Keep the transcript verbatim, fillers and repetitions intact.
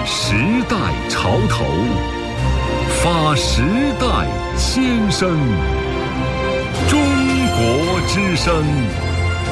时代潮头，发时代先声。中国之声。